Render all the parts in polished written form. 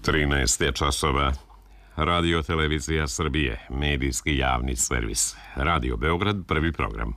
13 je časova. Radio Televizija Srbije, medijski javni servis. Radio Beograd, prvi program.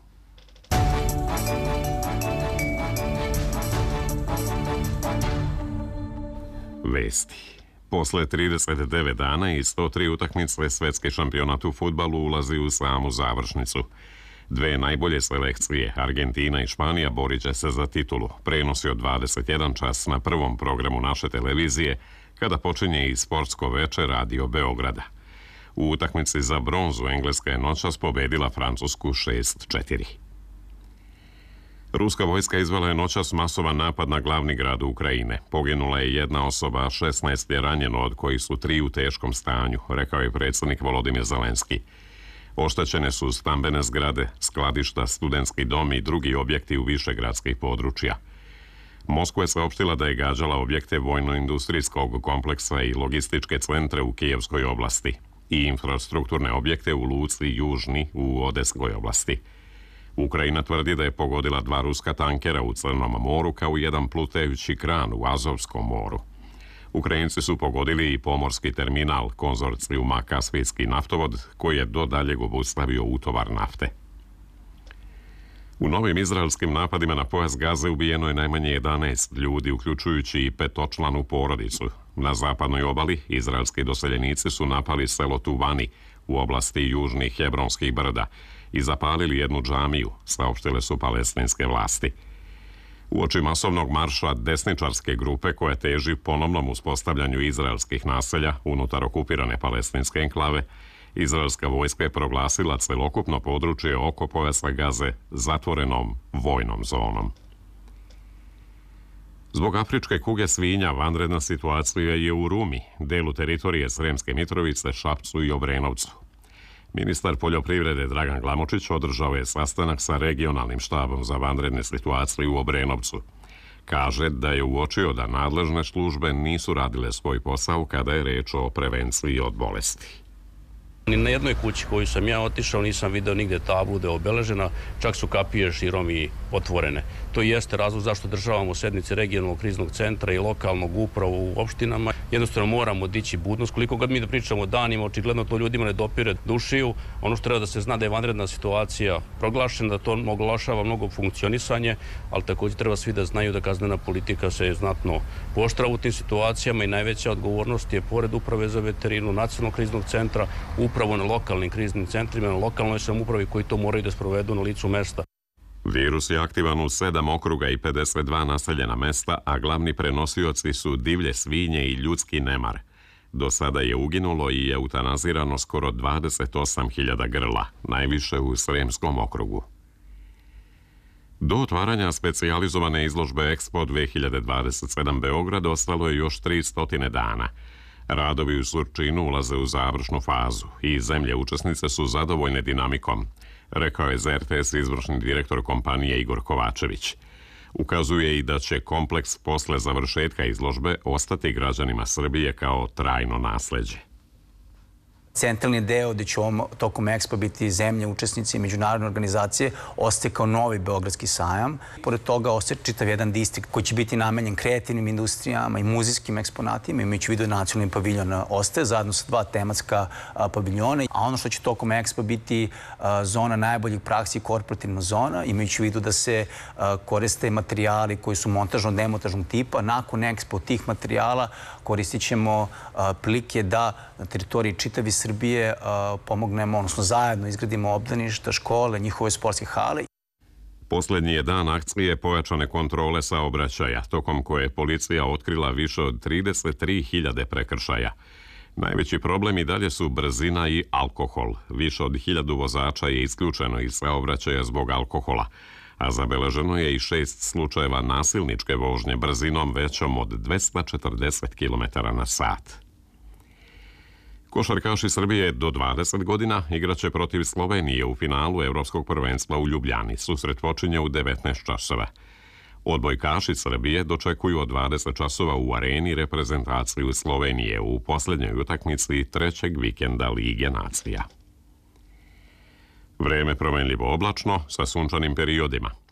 Vesti. Posle 39 dana i 103 utakmice svetski šampionat u fudbalu ulazi u samu završnicu. Dve najbolje selekcije, Argentina i Španija, borit će se za titulu. Prenosi od 21 čas na prvom programu naše televizije, kada počinje i sportsko veče Radio Beograda. U utakmici za bronzu Engleska je noćas pobedila Francusku 6-4. Ruska vojska izvela je noćas masovan napad na glavni grad Ukrajine. Poginula je jedna osoba, a 16 je ranjeno, od kojih su 3 u teškom stanju, rekao je predsjednik Volodimir Zelenski. Oštećene su stambene zgrade, skladišta, studentski dom i drugi objekti u više gradskih područja. Moskva je saopštila da je gađala objekte vojno-industrijskog kompleksa i logističke centre u Kijevskoj oblasti i infrastrukturne objekte u luci Južni u Odeskoj oblasti. Ukrajina tvrdi da je pogodila 2 ruska tankera u Crnom moru kao i jedan plutajući kran u Azovskom moru. Ukrajinci su pogodili i pomorski terminal konzorcijuma Kaspijski naftovod, koji je do daljeg obustavio utovar nafte. U novim izraelskim napadima na pojas Gaze ubijeno je najmanje 11 ljudi, uključujući i 5-članu porodicu. Na zapadnoj obali izraelski doseljenici su napali selo Tuvani u oblasti južnih Hebronskih brda i zapalili jednu džamiju, saopštile su palestinske vlasti. Uoči masovnog marša desničarske grupe koja teži ponovnom uspostavljanju izraelskih naselja unutar okupirane palestinske enklave, izraelska vojska je proglasila celokupno područje oko pojasa Gaze zatvorenom vojnom zonom. Zbog afričke kuge svinja vanredna situacija je u Rumi, delu teritorije Sremske Mitrovice, Šapcu i Obrenovcu. Ministar poljoprivrede Dragan Glamočić održao je sastanak sa regionalnim štabom za vanredne situacije u Obrenovcu. Kaže da je uočio da nadležne službe nisu radile svoj posao kada je reč o prevenciji od bolesti. Ni na jednoj kući koju sam ja otišao nisam video nigde tablu da je obeležena, čak su kapije širom i otvorene. To jeste razlog zašto državamo sednice regionalnog kriznog centra i lokalnog upravo u opštinama. Jednostavno moramo dići budnost. Koliko god mi da pričamo danima, očigledno to ljudima ne dopire dušiju. Ono što treba da se zna da je vanredna situacija proglašena, da to oglašava mnogo funkcionisanje, ali također treba svi da znaju da kaznena politika se znatno pooštrava u tim situacijama i najveća odgovornost je pored Uprave za veterinu, Nacionalnog kriznog centra, upravo na lokalnim kriznim centrima, na lokalnoj samoupravi koji to moraju da sprovedu na licu mesta. Virus je aktivan u 7 okruga i 52 naseljena mesta, a glavni prenosioci su divlje svinje i ljudski nemar. Do sada je uginulo i eutanazirano skoro 28.000 grla, najviše u Sremskom okrugu. Do otvaranja specijalizovane izložbe Expo 2027 Beograd ostalo je još 300 dana. Radovi u Surčinu ulaze u završnu fazu i zemlje učesnice su zadovoljne dinamikom, rekao je za RTS izvršni direktor kompanije Igor Kovačević. Ukazuje i da će kompleks posle završetka izložbe ostati građanima Srbije kao trajno nasleđe. Centralni deo gdje će tokom Expo biti zemlje, učesnici i međunarodne organizacije ostaje kao novi Beogradski sajam. Pored toga ostaje čitav jedan distrikt koji će biti namenjen kreativnim industrijama i muzejskim eksponatima. Imajući u vidu nacionalni paviljon ostaje zajedno sa 2 tematska paviljona. A ono što će tokom Expo biti zona najboljih praksi, korporativna zona, imajući u vidu da se koriste materijali koji su montažno-demontažnog tipa. Nakon Expo tih materijala koristit ćemo prilike da na teritoriji čitavi Srbije pomognemo, odnosno zajedno izgradimo obdaništa, škole, njihove sportske hale. Poslednji je dan akcije pojačane kontrole saobraćaja, tokom koje je policija otkrila više od 33.000 prekršaja. Najveći problem i dalje su brzina i alkohol. Više od 1.000 vozača je isključeno iz saobraćaja zbog alkohola, a zabeleženo je i 6 slučajeva nasilničke vožnje brzinom većom od 240 km/h. Košarkaši Srbije do 20 godina igraće protiv Slovenije u finalu Evropskog prvenstva u Ljubljani. Susret počinje u 19 časova. Odbojkaši Srbije dočekuju od 20 časova u areni reprezentaciju Slovenije u posljednjoj utakmici trećeg vikenda Lige nacija. Vreme promenljivo oblačno sa sunčanim periodima.